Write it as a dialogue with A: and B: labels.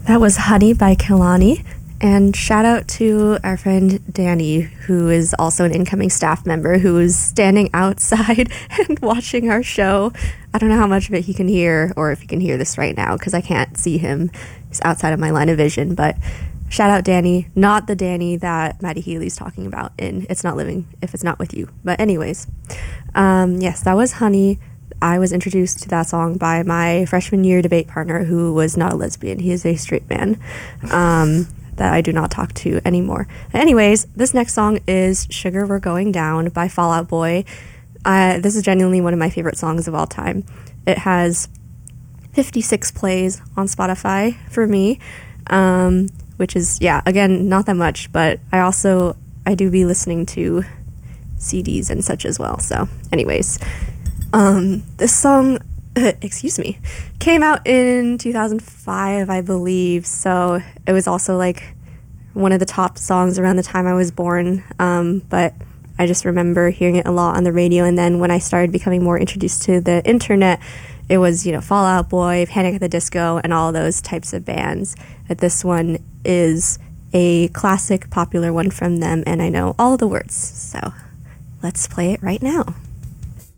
A: That was Honey by Kehlani. And shout out to our friend Danny, who is also an incoming staff member, who is standing outside and watching our show. I don't know how much of it he can hear, or if he can hear this right now, because I can't see him. He's outside of my line of vision. But shout out Danny, not the Danny that Maddie Healy's talking about in It's Not Living If It's Not With You. But anyways, yes, that was Honey. I was introduced to that song by my freshman year debate partner, who was not a lesbian. He is a straight man. That I do not talk to anymore. Anyways, this next song is Sugar We're Going Down by Fall Out Boy. This is genuinely one of my favorite songs of all time. It has 56 plays on Spotify for me, which is, yeah, again, not that much, but I do be listening to CDs and such as well. So anyways, this song came out in 2005, I believe, so it was also like one of the top songs around the time I was born, but I just remember hearing it a lot on the radio. And then when I started becoming more introduced to the internet, it was, Fall Out Boy, Panic at the Disco, and all those types of bands. But this one is a classic, popular one from them, and I know all the words, so let's play it right now.